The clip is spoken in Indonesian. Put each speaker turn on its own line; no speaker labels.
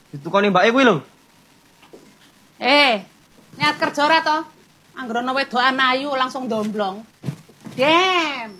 Ditukoni mbake kuwi lho.
Niat kerja ora to? Anggere ana wedokan ayu langsung domblong. Dem.